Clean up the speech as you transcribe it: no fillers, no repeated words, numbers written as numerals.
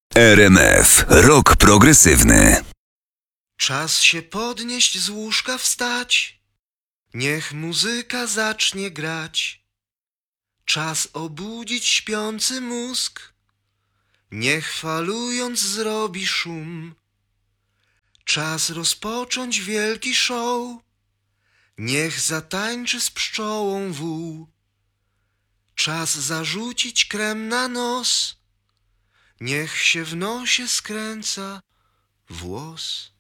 RMF. Rock progresywny. Czas się podnieść z łóżka, wstać. Niech muzyka zacznie grać. Czas obudzić śpiący mózg. Niech falując zrobi szum. Czas rozpocząć wielki show. Niech zatańczy z pszczołą wół. Czas zarzucić krem na nos. Niech się w nosie skręca włos.